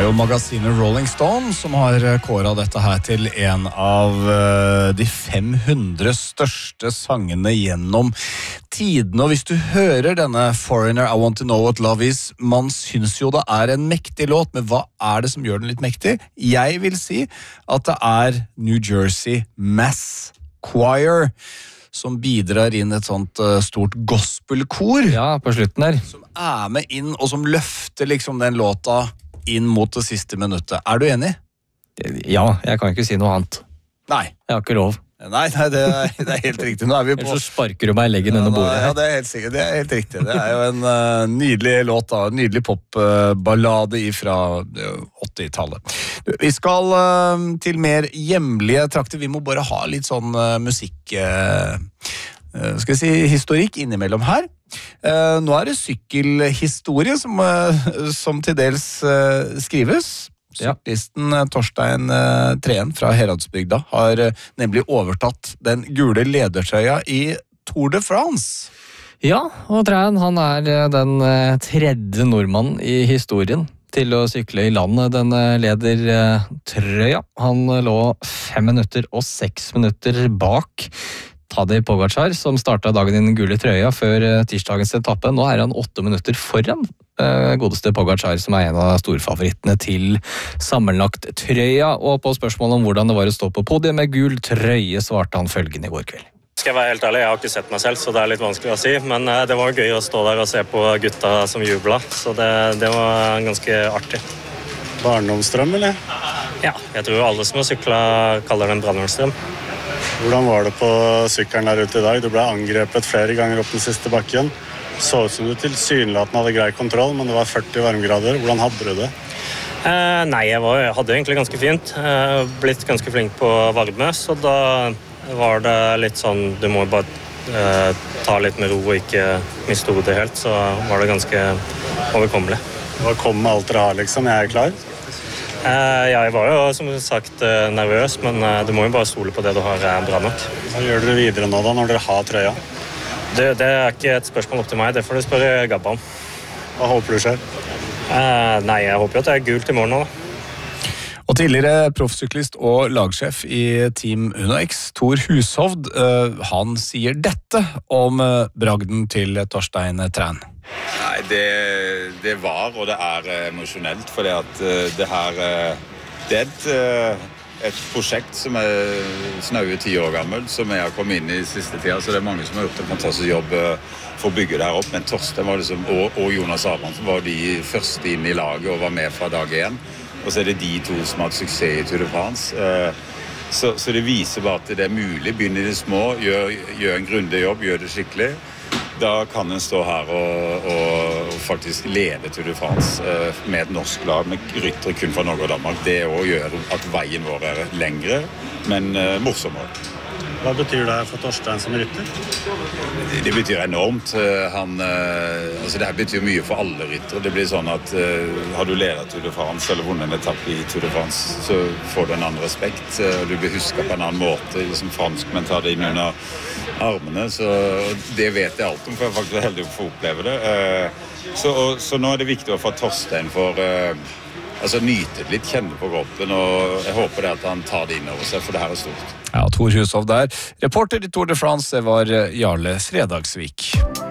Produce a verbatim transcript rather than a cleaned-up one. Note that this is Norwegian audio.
er jo magasinet Rolling Stone som har kåret dette her til en av de fem hundre største sangene gjennom tiden. Og hvis du hører denne Foreigner, I Want to Know What Love Is, man synes jo det er en mektig låt, men hva er det som gjør den litt mektig? Jeg vil si at det er New Jersey Mass Choir som bidrar inn et sånt uh, stort gospelkor. Ja, på slutten der. Som er med inn, og som løfter liksom den låta inn mot det siste minuttet. Er du enig? Ja, jeg kan ikke si noe annet. Nei. Jeg har ikke lov. Nei, nei det, er, det er helt riktig. Nå er vi på... Ellers så sparker du meg i leggen under bordet. Ja, det er helt sikkert. Det er helt riktig. Det er jo en uh, nydelig låt, da. En nydelig popballade uh, fra åttitallet. Vi skal uh, til mer hjemlige trakter. Vi må bare ha litt sånn uh, musikk... Uh, uh, skal jeg si historikk innimellom her. Uh, nå er det sykkelhistorie som, uh, som til dels uh, skrives. Syklisten Torstein Treen fra Heradsbygda har nemlig overtatt den gule ledertrøya i Tour de France. Ja, og Treen han er den tredje nordmannen i historien til å sykle i landet den ledertrøya. Han lå fem minutter og seks minutter bak Tadej Pogačar, som startet dagen i den gule trøya før tirsdagens etappe. Nå er han åtte minutter foran eh, godeste Pogačar, som er en av storfavorittene til sammenlagt trøya. Og på spørsmålet om hvordan det var å stå på podiet med gul trøye, svarte han følgende i går kveld. Skal jeg være helt ærlig, jeg har ikke sett meg selv, så det er litt vanskelig å si. Men eh, det var gøy å stå der og se på gutta som jublet, så det, det var ganske artig. Barndomsdrøm, eller? Ja, jeg tror alle som har syklet kaller det en barndomsdrøm. Hvordan var det på sykkelen der ute i dag? Du ble angrepet flere ganger opp den siste bakken. Så ut som du tilsynelatende hadde grei kontroll, men det var førti varmegrader. Hvordan hadde du det? Eh, nei, jeg, var, jeg hadde egentlig ganske fint. Jeg har blitt ganske flink på varme, så da var det litt sånn, du må bare eh, ta litt med ro og ikke miste hodet helt, så var det ganske overkommelig. Hva kom med alt dere har, liksom? Jeg er klar? Eh, ja, jeg var jo som sagt nervøs, men eh, du må jo bare stole på det du har er bra nok. Hva gjør dere videre nå da, når dere har trøya? Det, det er ikke et spørsmål opp til meg, det får du spørre Gabba om. Hva håper du skjer? Eh, nei, jeg håper jo at det er gult i morgen nå da. Og tidligere proffsyklist og lagsjef i Team Uno X, Thor Hushovd, uh, han sier dette om uh, bragden til Torstein Treen. Nei, det, det var og det er emosjonelt, fordi at uh, det her uh, det er et, uh, et prosjekt som er snaue ti år gammel, som jeg har kommet inn i siste tida, så det er mange som har gjort en fantastisk jobb uh, for å bygge det her opp, men Torstein var liksom, og, og Jonas Abrahamsen var de første inn i laget og var med fra dag én. Og så er det de to som har hatt suksess i Tour de France. Så, så det viser bare at det er mulig. Begynn i det små, gjør, gjør en grundig jobb, gjør det skikkelig. Da kan en stå her og, og faktisk lede Tour de France med et norsk lag, med ryttere kun fra Norge og Danmark. Det også gjør at veien vår er lengre, men morsommere. Hva betyr det for Torstein som rytter? Det, det betyr enormt. Han, altså det her betyr mye for alle ryttere. Det blir sånn at har du ledet Tour de France eller vunnet en etappe i Tour de France, så får du en annen respekt. Du blir husket på en annen måte, liksom franskmenn tar det inn under armene. Så det vet jeg alt om, for jeg er faktisk heldig å få oppleve det. Så, så nå er det viktig å få Torstein for altså nyte det litt, kjenne på kroppen, og jeg håper det at han tar det inn over seg, for det her er stort. Ja, Thor Hushovd der. Reporter i Tour de France var Jarle Fredagsvik.